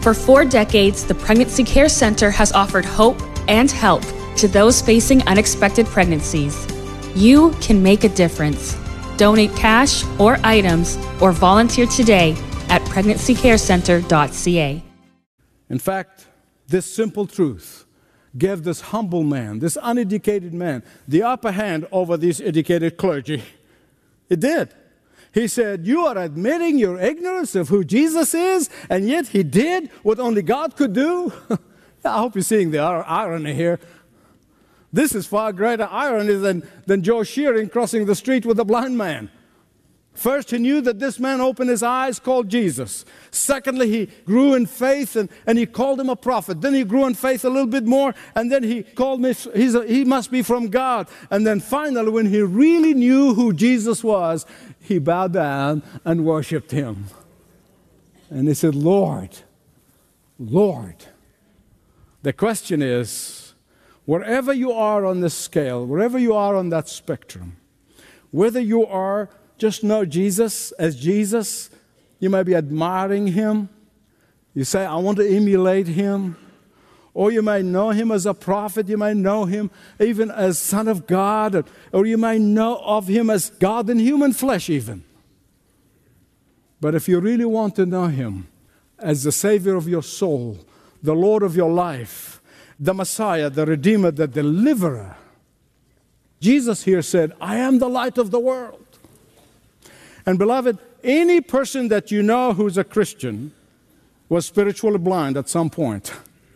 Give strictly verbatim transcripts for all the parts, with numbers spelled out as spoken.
For four decades, the Pregnancy Care Center has offered hope and help to those facing unexpected pregnancies. You can make a difference. Donate cash or items or volunteer today at pregnancy care center dot c a. In fact, this simple truth gave this humble man, this uneducated man, the upper hand over this educated clergy. It did. He said, you are admitting your ignorance of who Jesus is, and yet he did what only God could do? I hope you're seeing the irony here. This is far greater irony than, than Joe Shearing crossing the street with a blind man. First, he knew that this man opened his eyes, called Jesus. Secondly, he grew in faith, and, and he called him a prophet. Then he grew in faith a little bit more, and then he called me, he's a, he must be from God. And then finally, when he really knew who Jesus was, he bowed down and worshiped him. And he said, Lord, Lord. The question is, wherever you are on this scale, wherever you are on that spectrum, whether you are just know Jesus as Jesus, you may be admiring him. You say, I want to emulate him. Or you may know him as a prophet. You may know him even as Son of God. Or you may know of him as God in human flesh even. But if you really want to know him as the Savior of your soul, the Lord of your life, the Messiah, the Redeemer, the Deliverer, Jesus here said, I am the light of the world. And beloved, any person that you know who's a Christian was spiritually blind at some point.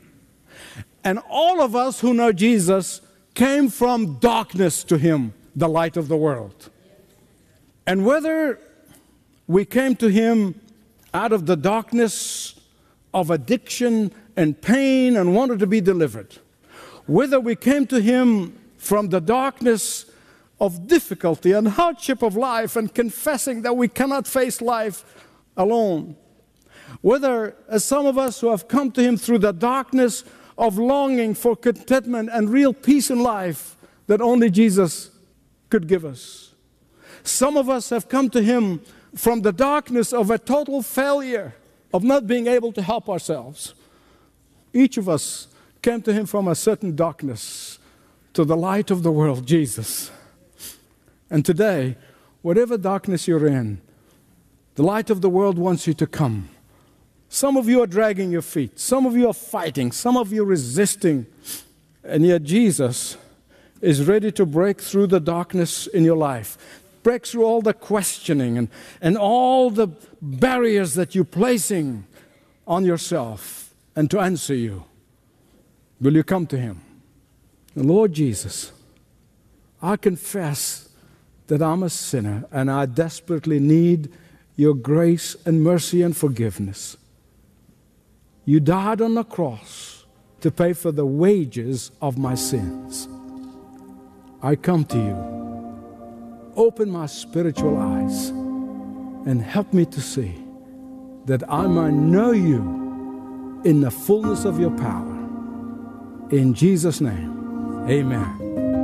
And all of us who know Jesus came from darkness to him, the light of the world. And whether we came to him out of the darkness of addiction and pain and wanted to be delivered, whether we came to him from the darkness of difficulty and hardship of life and confessing that we cannot face life alone. Whether, as some of us who have come to him through the darkness of longing for contentment and real peace in life that only Jesus could give us. Some of us have come to him from the darkness of a total failure, of not being able to help ourselves. Each of us came to him from a certain darkness to the light of the world, Jesus. And today, whatever darkness you're in, the light of the world wants you to come. Some of you are dragging your feet. Some of you are fighting. Some of you are resisting. And yet Jesus is ready to break through the darkness in your life. Break through all the questioning and, and all the barriers that you're placing on yourself and to answer you. Will you come to him? And Lord Jesus, I confess that I'm a sinner and I desperately need your grace and mercy and forgiveness. You died on the cross to pay for the wages of my sins. I come to you. Open my spiritual eyes and help me to see that I might know you in the fullness of your power. In Jesus' name, amen.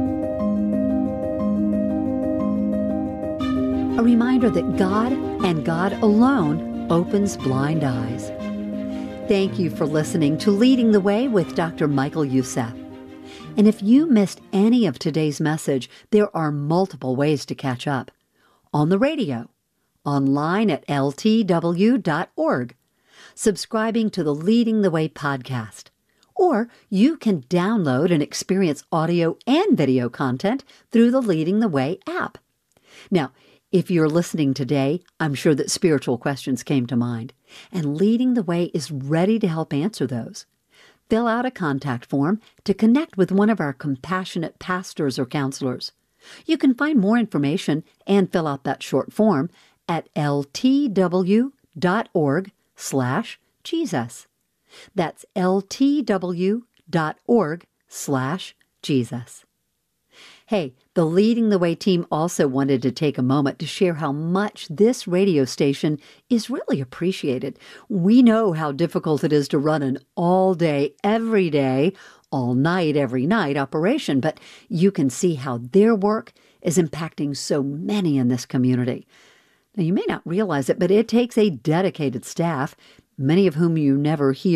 A reminder that God and God alone opens blind eyes. Thank you for listening to Leading the Way with Doctor Michael Youssef. And if you missed any of today's message, there are multiple ways to catch up. On the radio, online at L T W dot org, subscribing to the Leading the Way podcast, or you can download and experience audio and video content through the Leading the Way app. Now, if you're listening today, I'm sure that spiritual questions came to mind, and Leading the Way is ready to help answer those. Fill out a contact form to connect with one of our compassionate pastors or counselors. You can find more information and fill out that short form at L T W dot org slash Jesus. That's L T W dot org slash Jesus. Hey, the Leading the Way team also wanted to take a moment to share how much this radio station is really appreciated. We know how difficult it is to run an all-day, every day, all night, every night operation, but you can see how their work is impacting so many in this community. Now, you may not realize it, but it takes a dedicated staff, many of whom you never hear